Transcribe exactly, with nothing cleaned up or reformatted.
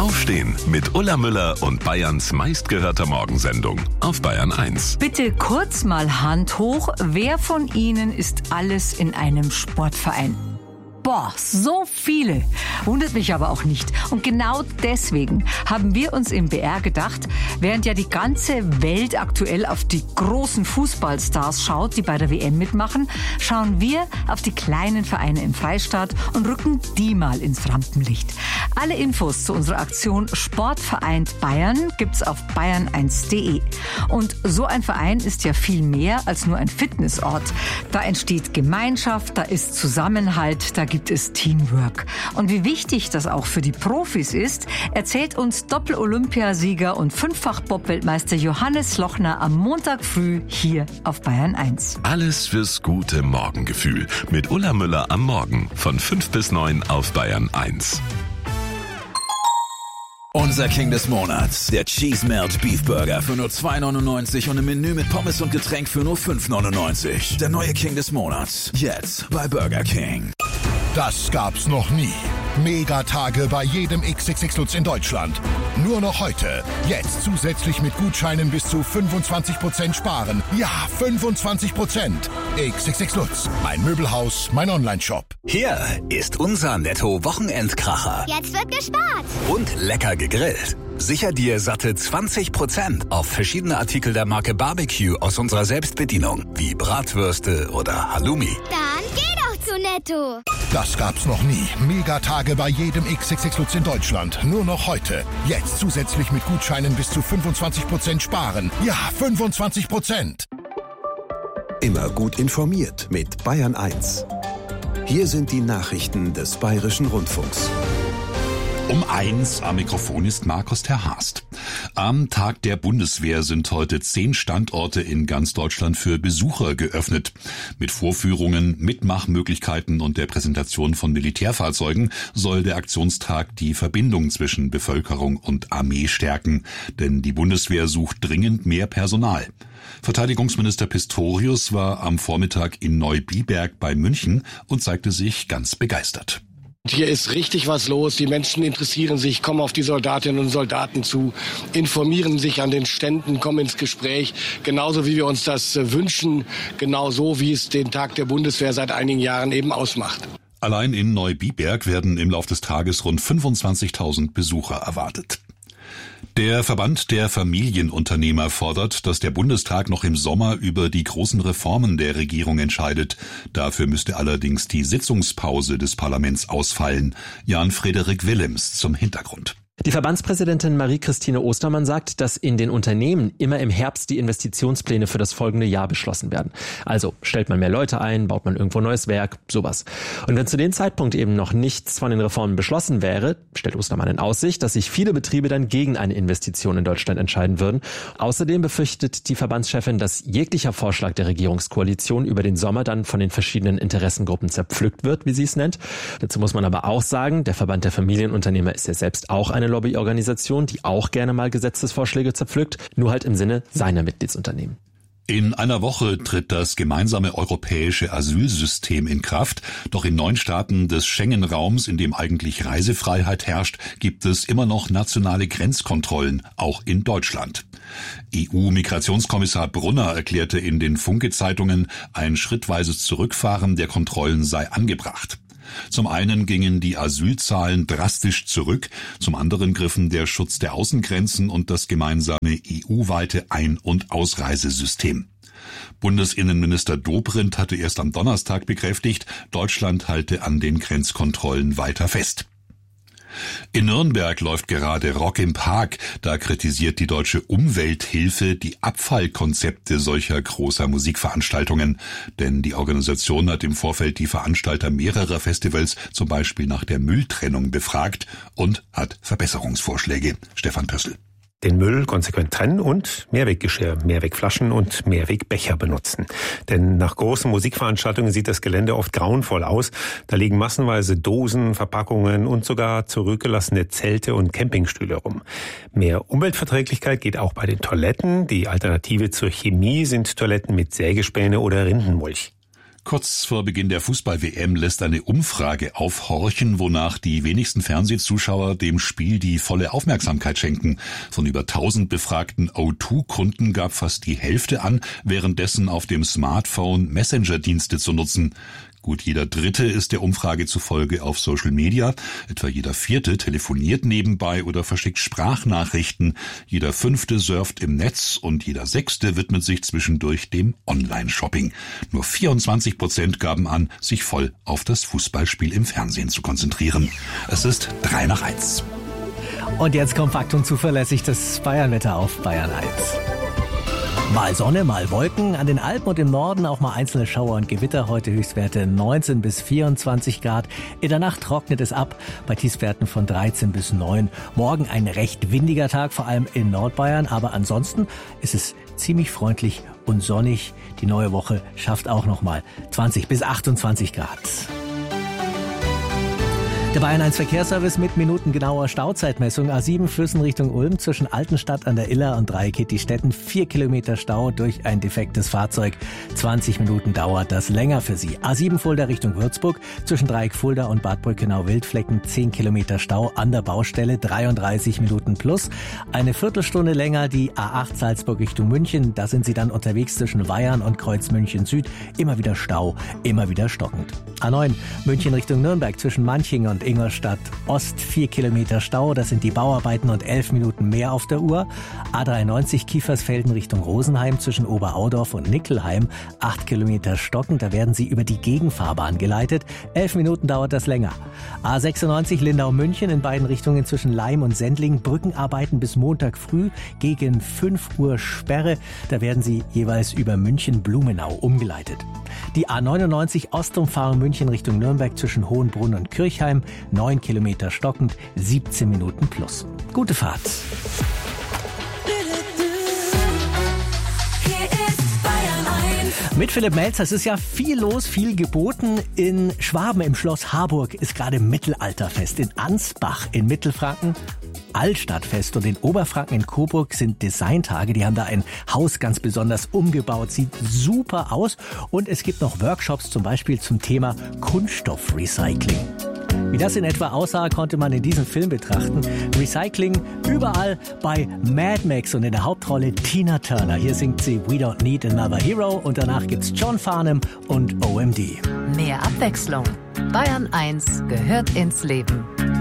Aufstehen mit Ulla Müller und Bayerns meistgehörter Morgensendung auf Bayern eins. Bitte kurz mal Hand hoch. Wer von Ihnen ist alles in einem Sportverein? Boah, so viele. Wundert mich aber auch nicht. Und genau deswegen haben wir uns im B R gedacht, während ja die ganze Welt aktuell auf die großen Fußballstars schaut, die bei der W M mitmachen, schauen wir auf die kleinen Vereine im Freistaat und rücken die mal ins Rampenlicht. Alle Infos zu unserer Aktion Sportverein Bayern gibt's auf bayern eins punkt de. Und so ein Verein ist ja viel mehr als nur ein Fitnessort. Da entsteht Gemeinschaft, da ist Zusammenhalt, da gibt es Teamwork. Und wie wichtig das auch für die Profis ist, erzählt uns Doppel-Olympiasieger und Fünffach-Bob-Weltmeister Johannes Lochner am Montag früh hier auf Bayern eins. Alles fürs gute Morgengefühl mit Ulla Müller am Morgen von fünf bis neun auf Bayern eins. Unser King des Monats, der Cheese Melt Beef Burger für nur zwei neunundneunzig und ein Menü mit Pommes und Getränk für nur fünf neunundneunzig. Der neue King des Monats, jetzt bei Burger King. Das gab's noch nie. Megatage bei jedem X X X Lutz in Deutschland. Nur noch heute. Jetzt zusätzlich mit Gutscheinen bis zu fünfundzwanzig Prozent sparen. Ja, fünfundzwanzig Prozent. X X X Lutz, mein Möbelhaus, mein Onlineshop. Hier ist unser Netto-Wochenendkracher. Jetzt wird gespart. Und lecker gegrillt. Sicher dir satte zwanzig Prozent auf verschiedene Artikel der Marke Barbecue aus unserer Selbstbedienung, wie Bratwürste oder Halloumi. Dann geh doch zu Netto. Das gab's noch nie. Megatage bei jedem X X X Lutz in Deutschland. Nur noch heute. Jetzt zusätzlich mit Gutscheinen bis zu fünfundzwanzig Prozent sparen. Ja, fünfundzwanzig Prozent. Immer gut informiert mit Bayern eins. Hier sind die Nachrichten des Bayerischen Rundfunks. Um eins am Mikrofon ist Markus Terhast. Am Tag der Bundeswehr sind heute zehn Standorte in ganz Deutschland für Besucher geöffnet. Mit Vorführungen, Mitmachmöglichkeiten und der Präsentation von Militärfahrzeugen soll der Aktionstag die Verbindung zwischen Bevölkerung und Armee stärken. Denn die Bundeswehr sucht dringend mehr Personal. Verteidigungsminister Pistorius war am Vormittag in Neubiberg bei München und zeigte sich ganz begeistert. Hier ist richtig was los. Die Menschen interessieren sich, kommen auf die Soldatinnen und Soldaten zu, informieren sich an den Ständen, kommen ins Gespräch. Genauso wie wir uns das wünschen, genauso wie es den Tag der Bundeswehr seit einigen Jahren eben ausmacht. Allein in Neubiberg werden im Lauf des Tages rund fünfundzwanzigtausend Besucher erwartet. Der Verband der Familienunternehmer fordert, dass der Bundestag noch im Sommer über die großen Reformen der Regierung entscheidet. Dafür müsste allerdings die Sitzungspause des Parlaments ausfallen. Jan-Frederik Willems zum Hintergrund. Die Verbandspräsidentin Marie-Christine Ostermann sagt, dass in den Unternehmen immer im Herbst die Investitionspläne für das folgende Jahr beschlossen werden. Also stellt man mehr Leute ein, baut man irgendwo neues Werk, sowas. Und wenn zu dem Zeitpunkt eben noch nichts von den Reformen beschlossen wäre, stellt Ostermann in Aussicht, dass sich viele Betriebe dann gegen eine Investition in Deutschland entscheiden würden. Außerdem befürchtet die Verbandschefin, dass jeglicher Vorschlag der Regierungskoalition über den Sommer dann von den verschiedenen Interessengruppen zerpflückt wird, wie sie es nennt. Dazu muss man aber auch sagen, der Verband der Familienunternehmer ist ja selbst auch eine Lobbyorganisation, die auch gerne mal Gesetzesvorschläge zerpflückt, nur halt im Sinne seiner Mitgliedsunternehmen. In einer Woche tritt das gemeinsame europäische Asylsystem in Kraft. Doch in neun Staaten des Schengen-Raums, in dem eigentlich Reisefreiheit herrscht, gibt es immer noch nationale Grenzkontrollen, auch in Deutschland. E U-Migrationskommissar Brunner erklärte in den Funke-Zeitungen, ein schrittweises Zurückfahren der Kontrollen sei angebracht. Zum einen gingen die Asylzahlen drastisch zurück, zum anderen griffen der Schutz der Außengrenzen und das gemeinsame E U-weite Ein- und Ausreisesystem. Bundesinnenminister Dobrindt hatte erst am Donnerstag bekräftigt, Deutschland halte an den Grenzkontrollen weiter fest. In Nürnberg läuft gerade Rock im Park. Da kritisiert die Deutsche Umwelthilfe die Abfallkonzepte solcher großer Musikveranstaltungen. Denn die Organisation hat im Vorfeld die Veranstalter mehrerer Festivals zum Beispiel nach der Mülltrennung befragt und hat Verbesserungsvorschläge. Stefan Pössl. Den Müll konsequent trennen und Mehrweggeschirr, Mehrwegflaschen und Mehrwegbecher benutzen. Denn nach großen Musikveranstaltungen sieht das Gelände oft grauenvoll aus. Da liegen massenweise Dosen, Verpackungen und sogar zurückgelassene Zelte und Campingstühle rum. Mehr Umweltverträglichkeit geht auch bei den Toiletten. Die Alternative zur Chemie sind Toiletten mit Sägespäne oder Rindenmulch. Kurz vor Beginn der Fußball-W M lässt eine Umfrage aufhorchen, wonach die wenigsten Fernsehzuschauer dem Spiel die volle Aufmerksamkeit schenken. Von über tausend befragten O zwei Kunden gab fast die Hälfte an, währenddessen auf dem Smartphone Messenger-Dienste zu nutzen. Gut jeder Dritte ist der Umfrage zufolge auf Social Media, etwa jeder Vierte telefoniert nebenbei oder verschickt Sprachnachrichten, jeder Fünfte surft im Netz und jeder Sechste widmet sich zwischendurch dem Online-Shopping. Nur vierundzwanzig Prozent gaben an, sich voll auf das Fußballspiel im Fernsehen zu konzentrieren. Es ist drei nach eins. Und jetzt kompakt und zuverlässig das Bayernwetter auf Bayern eins. Mal Sonne, mal Wolken, an den Alpen und im Norden auch mal einzelne Schauer und Gewitter. Heute Höchstwerte neunzehn bis vierundzwanzig Grad. In der Nacht trocknet es ab bei Tiefstwerten von dreizehn bis neun. Morgen ein recht windiger Tag, vor allem in Nordbayern. Aber ansonsten ist es ziemlich freundlich und sonnig. Die neue Woche schafft auch noch mal zwanzig bis achtundzwanzig Grad. Der Bayern eins Verkehrsservice mit minutengenauer Stauzeitmessung. A sieben Füssen Richtung Ulm zwischen Altenstadt an der Iller und Dreieckittistetten. Vier Kilometer Stau durch ein defektes Fahrzeug. zwanzig Minuten dauert das länger für Sie. A sieben Fulda Richtung Würzburg zwischen Dreieck Fulda und Bad Brückenau-Wildflecken. zehn Kilometer Stau an der Baustelle. dreiunddreißig Minuten plus. Eine Viertelstunde länger die A acht Salzburg Richtung München. Da sind Sie dann unterwegs zwischen Weyarn und Kreuz München Süd. Immer wieder Stau, immer wieder stockend. A neun München Richtung Nürnberg zwischen Manching und Ingolstadt Ost, vier Kilometer Stau, das sind die Bauarbeiten und elf Minuten mehr auf der Uhr. A dreiundneunzig Kiefersfelden Richtung Rosenheim zwischen Oberaudorf und Nickelheim, acht Kilometer stockend, da werden Sie über die Gegenfahrbahn geleitet. elf Minuten dauert das länger. A sechsundneunzig Lindau-München in beiden Richtungen zwischen Laim und Sendling, Brückenarbeiten bis Montag früh, gegen fünf Uhr Sperre, da werden Sie jeweils über München-Blumenau umgeleitet. Die A neunundneunzig Ostumfahrung München Richtung Nürnberg zwischen Hohenbrunn und Kirchheim, neun Kilometer stockend, siebzehn Minuten plus. Gute Fahrt. Mit Philipp Melzer, es ist ja viel los, viel geboten. In Schwaben im Schloss Harburg ist gerade Mittelalterfest. In Ansbach in Mittelfranken Altstadtfest und in Oberfranken in Coburg sind Designtage. Die haben da ein Haus ganz besonders umgebaut, sieht super aus. Und es gibt noch Workshops zum Beispiel zum Thema Kunststoffrecycling. Wie das in etwa aussah, konnte man in diesem Film betrachten. Recycling überall bei Mad Max und in der Hauptrolle Tina Turner. Hier singt sie We Don't Need Another Hero und danach gibt's John Farnham und O M D. Mehr Abwechslung. Bayern eins gehört ins Leben.